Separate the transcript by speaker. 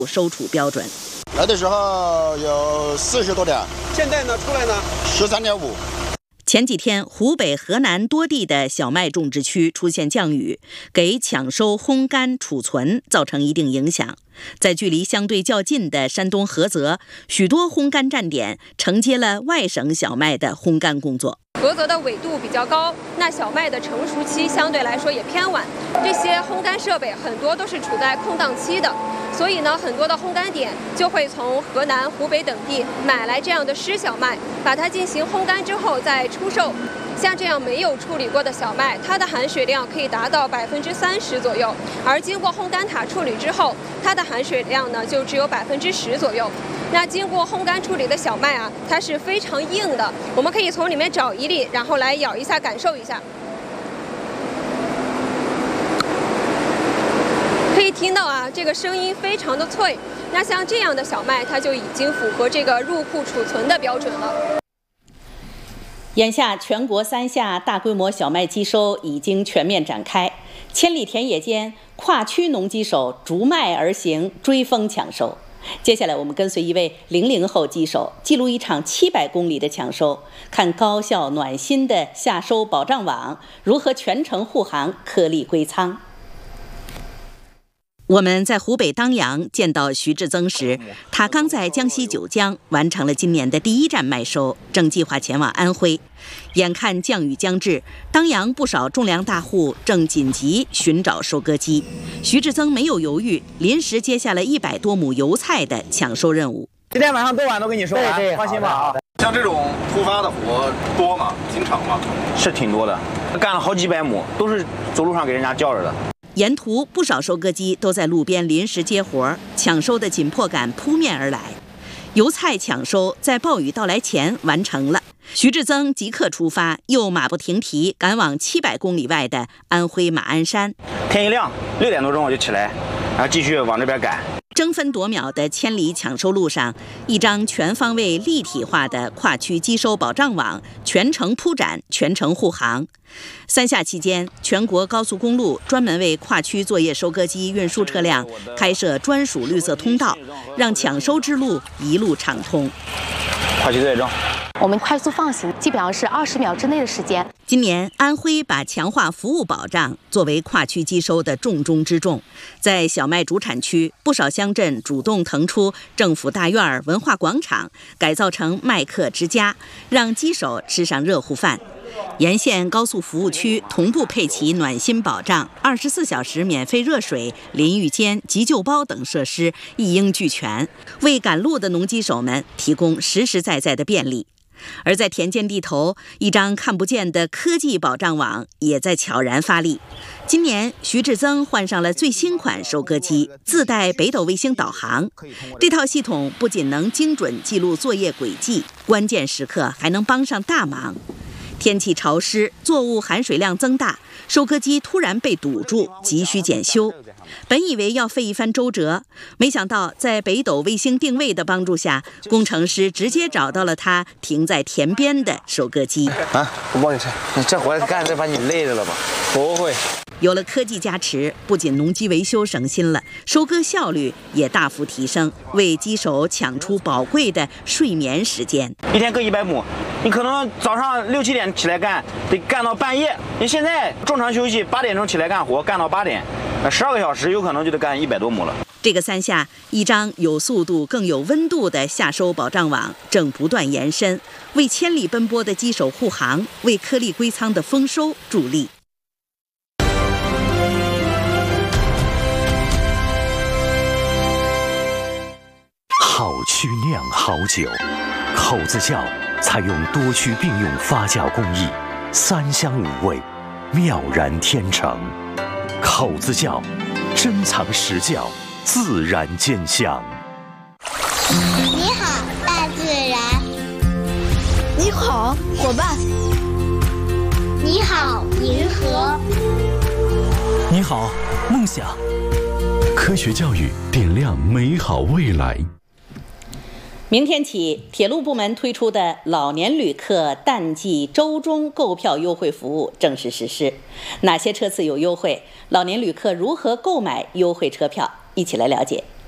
Speaker 1: 收储标准。
Speaker 2: 来的时候有40多点，
Speaker 3: 现在呢出来呢
Speaker 2: 13.5。
Speaker 1: 前几天，湖北、河南多地的小麦种植区出现降雨，给抢收、烘干、储存造成一定影响。在距离相对较近的山东菏泽，许多烘干站点承接了外省小麦的烘干工作。
Speaker 4: 菏泽的纬度比较高，那小麦的成熟期相对来说也偏晚，这些烘干设备很多都是处在空档期的，所以呢，很多的烘干点就会从河南、湖北等地买来这样的湿小麦，把它进行烘干之后再出售。像这样没有处理过的小麦，它的含水量可以达到30%左右，而经过烘干塔处理之后，它的含水量呢就只有10%左右。那经过烘干处理的小麦啊，它是非常硬的，我们可以从里面找一粒，然后来咬一下，感受一下。可以听到啊，这个声音非常的脆。那像这样的小麦，它就已经符合这个入库储存的标准了。
Speaker 1: 眼下，全国3下大规模小麦机收已经全面展开，千里田野间，跨区农机手逐麦而行，追风抢收。接下来，我们跟随一位00后机手，记录一场700公里的抢收，看高效暖心的夏收保障网如何全程护航，颗粒归仓。我们在湖北当阳见到徐志增时，他刚在江西九江完成了今年的第1站麦收，正计划前往安徽。眼看降雨将至，当阳不少种粮大户正紧急寻找收割机。徐志增没有犹豫，临时接下了100多亩油菜的抢收任务。
Speaker 5: 今天晚上多晚都给你收完，
Speaker 6: 对，
Speaker 5: 放心吧。
Speaker 6: 像这种突发的活多吗？经常吗？
Speaker 5: 是挺多的，干了好几百亩，都是走路上给人家叫着的。
Speaker 1: 沿途不少收割机都在路边临时接活，抢收的紧迫感扑面而来。油菜抢收在暴雨到来前完成了，徐志增即刻出发，又马不停蹄赶往700公里外的安徽马鞍山。
Speaker 5: 天一亮，6点多钟我就起来，然后继续往这边赶。
Speaker 1: 争分夺秒的千里抢收路上，一张全方位立体化的跨区机收保障网全程铺展，全程护航。3下期间，全国高速公路专门为跨区作业收割机运输车辆开设专属绿色通道，让抢收之路一路畅通。
Speaker 5: 跨区作业证。
Speaker 7: 我们快速放行，基本上是20秒之内的时间。
Speaker 1: 今年，安徽把强化服务保障作为跨区机收的重中之重。在小麦主产区，不少乡镇主动腾出政府大院、文化广场，改造成麦客之家，让机手吃上热乎饭。沿线高速服务区同步配齐暖心保障，24小时免费热水、淋浴间、急救包等设施一应俱全，为赶路的农机手们提供实实在在的便利。而在田间地头，一张看不见的科技保障网也在悄然发力。今年，徐志增换上了最新款收割机，自带北斗卫星导航。这套系统不仅能精准记录作业轨迹，关键时刻还能帮上大忙。天气潮湿，作物含水量增大，收割机突然被堵住，急需检修。本以为要费一番周折，没想到在北斗卫星定位的帮助下，工程师直接找到了它停在田边的收割机。
Speaker 5: 我帮你拆，你这活干这把你累着了吧？不会。
Speaker 1: 有了科技加持，不仅农机维修省心了，收割效率也大幅提升，为机手抢出宝贵的睡眠时间。
Speaker 5: 一天割100亩，你可能早上6、7点起来干，得干到半夜。你现在正常休息，8点钟起来干活，干到8点，12个小时有可能就得干100多亩了。
Speaker 1: 这个3下，一张有速度更有温度的夏收保障网正不断延伸，为千里奔波的机手护航，为颗粒归仓的丰收助力。
Speaker 8: 好曲酿好酒，口子窖采用多区并用发酵工艺，3香5味，妙然天成。口子窖珍藏实窖，自然见香。
Speaker 9: 你好，大自然。
Speaker 10: 你好，伙伴。
Speaker 9: 你好，银河。
Speaker 8: 你好，梦想。科学教育点亮美好未来。
Speaker 1: 明天起，铁路部门推出的老年旅客淡季周中购票优惠服务正式实施。哪些车次有优惠？老年旅客如何购买优惠车票？一起来了解。